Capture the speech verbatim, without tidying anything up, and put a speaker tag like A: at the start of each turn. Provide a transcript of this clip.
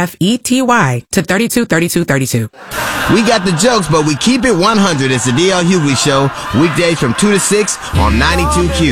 A: F E T Y to thirty-two thirty-two thirty-two.
B: We got the jokes, but we keep it one hundred. It's the D L Hughley Show, weekdays from two to six on ninety-two Q.